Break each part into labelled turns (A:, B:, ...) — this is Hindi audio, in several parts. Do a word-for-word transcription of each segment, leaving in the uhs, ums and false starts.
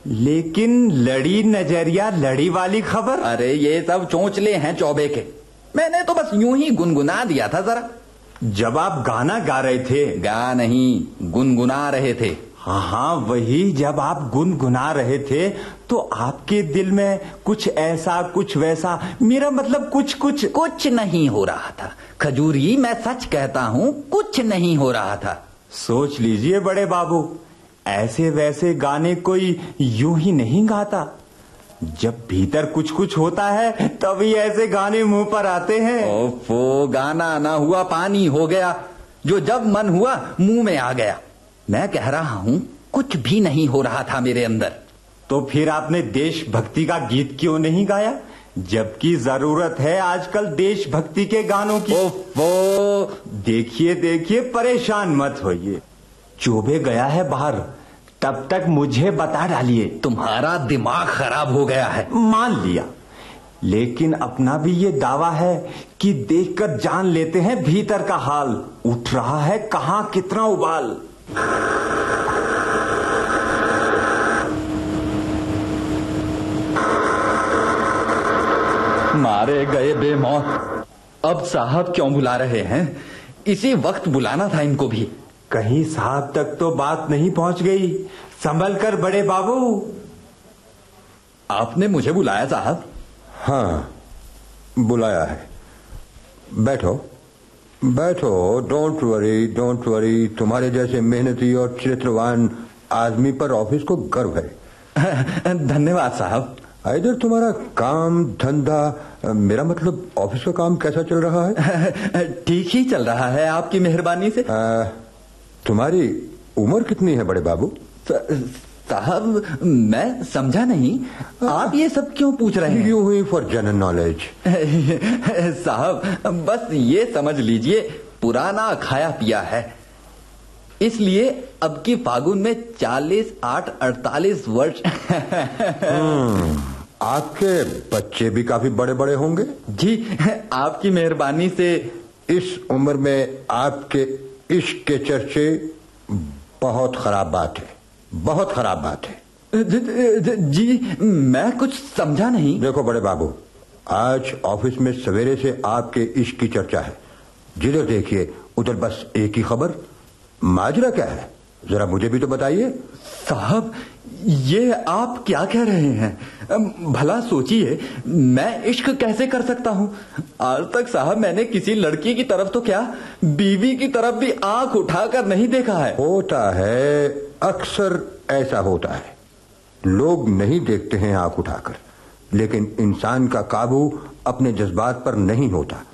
A: लेकिन लड़ी नजरिया लड़ी वाली खबर?
B: अरे ये सब चोंचले हैं चौबे के, मैंने तो बस यूं ही गुनगुना दिया था जरा।
A: जब आप गाना गा रहे थे?
B: गा नहीं, गुनगुना रहे थे।
A: हाँ हाँ वही, जब आप गुनगुना रहे थे तो आपके दिल में कुछ ऐसा कुछ वैसा, मेरा मतलब कुछ कुछ
B: कुछ नहीं हो रहा था खजूरी, मैं सच कहता हूँ, कुछ नहीं हो रहा था।
A: सोच लीजिए बड़े बाबू, ऐसे वैसे गाने कोई यूं ही नहीं गाता। जब भीतर कुछ कुछ होता है तभी ऐसे गाने मुंह पर आते हैं।
B: ओफो, गाना ना हुआ पानी हो गया, जो जब मन हुआ मुंह में आ गया। मैं कह रहा हूँ कुछ भी नहीं हो रहा था मेरे अंदर।
A: तो फिर आपने देशभक्ति का गीत क्यों नहीं गाया, जबकि जरूरत है आजकल देशभक्ति के गानों की?
B: ओफो,
A: देखिए देखिए, परेशान मत होइए। चौबे गया है बाहर, तब तक मुझे बता डालिए।
B: तुम्हारा दिमाग खराब हो गया है।
A: मान लिया, लेकिन अपना भी ये दावा है कि देखकर जान लेते हैं भीतर का हाल, उठ रहा है कहां कितना उबाल।
B: मारे गए बेमौत, अब साहब क्यों बुला रहे हैं? इसी वक्त बुलाना था इनको भी।
A: कहीं साहब तक तो बात नहीं पहुंच गई, संभल कर बड़े बाबू।
B: आपने मुझे बुलाया साहब?
C: हाँ बुलाया है, बैठो बैठो, डोंट वरी डोंट वरी। तुम्हारे जैसे मेहनती और चरित्रवान आदमी पर ऑफिस को गर्व है।
B: धन्यवाद साहब।
C: इधर तुम्हारा काम धंधा, मेरा मतलब ऑफिस का काम कैसा चल रहा है?
B: ठीक ही चल रहा है आपकी मेहरबानी से।
C: आ, तुम्हारी उम्र कितनी है बड़े बाबू?
B: साहब मैं समझा नहीं, आप ये सब क्यों पूछ रहे हैं?
C: यूं ही फॉर जनरल नॉलेज।
B: साहब बस ये समझ लीजिए, पुराना खाया पिया है, इसलिए अब की फागुन में चालीस आठ अड़तालीस वर्ष।
C: आपके बच्चे भी काफी बड़े बड़े होंगे?
B: जी आपकी मेहरबानी से।
C: इस उम्र में आपके इश्क के चर्चे बहुत खराब बात है, बहुत खराब बात है।
B: जी मैं कुछ समझा नहीं।
C: देखो बड़े बाबू, आज ऑफिस में सवेरे से आपके इश्क की चर्चा है, जिधर देखिए उधर बस एक ही खबर। माजरा क्या है, जरा मुझे भी तो बताइए।
B: साहब ये आप क्या कह रहे हैं? भला सोचिए, मैं इश्क कैसे कर सकता हूँ? आज तक साहब मैंने किसी लड़की की तरफ तो क्या, बीवी की तरफ भी आंख उठाकर नहीं देखा है।
C: होता है, अक्सर ऐसा होता है, लोग नहीं देखते हैं आंख उठाकर, लेकिन इंसान का काबू अपने जज्बात पर नहीं होता।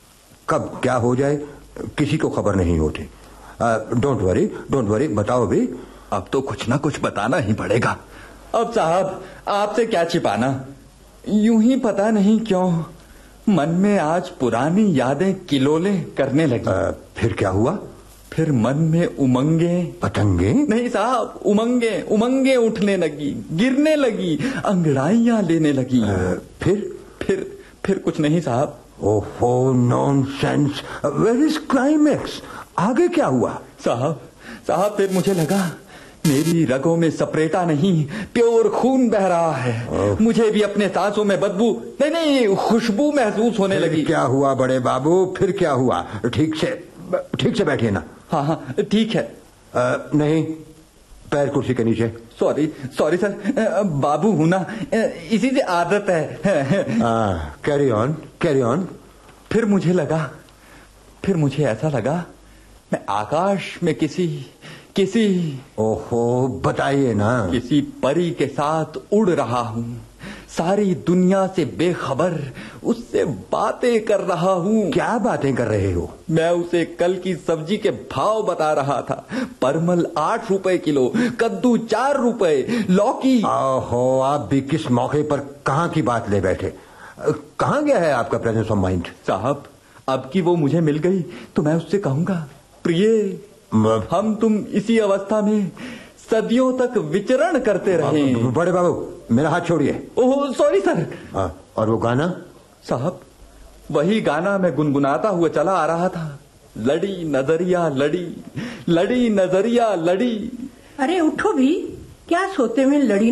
C: कब क्या हो जाए किसी को खबर नहीं होती। डोंट वरी डोंट वरी, बताओ भी।
B: अब तो कुछ ना कुछ बताना ही पड़ेगा। अब साहब आपसे क्या छिपाना, यूं ही पता नहीं क्यों मन में आज पुरानी यादें किलोले करने लगी।
C: आ, फिर क्या हुआ?
B: फिर मन में उमंगे,
C: पतंगे
B: नहीं साहब, उमंगे उमंगे उठने लगी, गिरने लगी, अंगड़ाइयां लेने लगी।
C: आ, फिर
B: फिर फिर कुछ नहीं साहब।
C: ओहो नॉनसेंस, वेयर इज क्लाइमैक्स? आगे क्या हुआ?
B: साहब साहब फिर मुझे लगा मेरी रगों में सपरेटा नहीं, प्योर खून बह रहा है। मुझे भी अपने सांसों में बदबू नहीं नहीं खुशबू महसूस होने लगी।
C: क्या हुआ बड़े बाबू, फिर क्या हुआ? ठीक से ठीक से बैठिए ना।
B: हाँ हाँ ठीक है।
C: आ, नहीं, पैर कुर्सी के नीचे।
B: सॉरी सॉरी सर, बाबू हूं ना, इसी से आदत है।
C: Carry on carry on.
B: फिर मुझे लगा फिर मुझे ऐसा लगा मैं आकाश में किसी किसी
C: ओहो बताइए ना।
B: किसी परी के साथ उड़ रहा हूँ, सारी दुनिया से बेखबर उससे बातें कर रहा हूँ।
C: क्या बातें कर रहे हो?
B: मैं उसे कल की सब्जी के भाव बता रहा था। परमल आठ रुपए किलो, कद्दू चार रुपए, लौकी।
C: ओहो, आप भी किस मौके पर कहाँ की बात ले बैठे? कहाँ गया है आपका प्रेजेंस ऑफ माइंड?
B: साहब अब की वो मुझे मिल गई तो मैं उससे कहूंगा, प्रिय हम तुम इसी अवस्था में सदियों तक विचरण करते रहे।
C: बड़े बाबू मेरा हाथ छोड़िए।
B: Oh sorry sir.
C: आ, और वो गाना?
B: साहब वही गाना मैं गुनगुनाता हुआ चला आ रहा था। लड़ी नजरिया लड़ी, लड़ी नजरिया लड़ी।
D: अरे उठो भी, क्या सोते में लड़ी